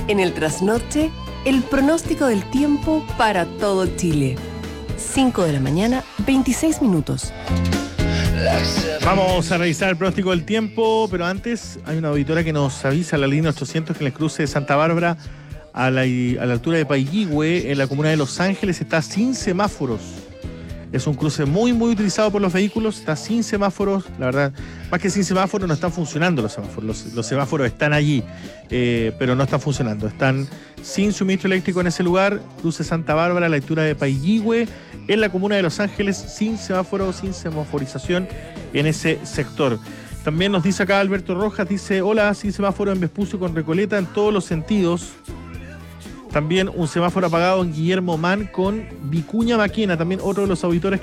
En el trasnoche, el pronóstico del tiempo para todo Chile. 5 de la mañana, 26 minutos. Vamos a revisar el pronóstico del tiempo, pero antes hay una auditora que nos avisa, la línea 800, que en el cruce de Santa Bárbara a la altura de Paiquihue, en la comuna de Los Ángeles, está sin semáforos. Es un cruce muy utilizado por los vehículos, está sin semáforos, la verdad, más que sin semáforos, no están funcionando los semáforos. Los semáforos están allí, pero no están funcionando. Están sin suministro eléctrico en ese lugar, cruce Santa Bárbara, a la altura de Paiquihue, en la comuna de Los Ángeles, sin semáforo, sin semaforización en ese sector. También nos dice acá Alberto Rojas, dice: hola, sin semáforo en Vespucio con Recoleta en todos los sentidos. También un semáforo apagado en Guillermo Mann con Vicuña Maquena, también otro de los auditores